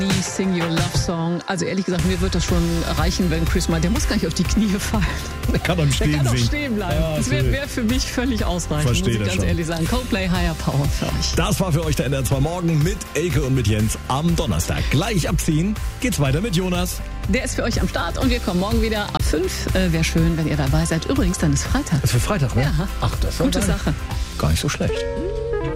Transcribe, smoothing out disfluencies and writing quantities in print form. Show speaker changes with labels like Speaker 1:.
Speaker 1: Sing Your Love Song. Also ehrlich gesagt, mir wird das schon reichen, wenn Chris mal, der muss gar nicht auf die Knie fallen.
Speaker 2: Der kann doch
Speaker 1: stehen bleiben. Ja, das wäre für mich völlig ausreichend,
Speaker 2: Verstehe,
Speaker 1: muss ich ganz ehrlich sagen. Coldplay, Higher Power für euch.
Speaker 2: Das war für euch der NDR 2 Morgen mit Elke und mit Jens am Donnerstag. Gleich ab 10 geht's weiter mit Jonas.
Speaker 1: Der ist für euch am Start und wir kommen morgen wieder ab 5. Wäre schön, wenn ihr dabei seid. Übrigens, dann ist Freitag.
Speaker 2: Das ist für Freitag, ne?
Speaker 1: Ja.
Speaker 2: Ach, das ist
Speaker 1: gute Sache.
Speaker 2: Gar nicht so schlecht.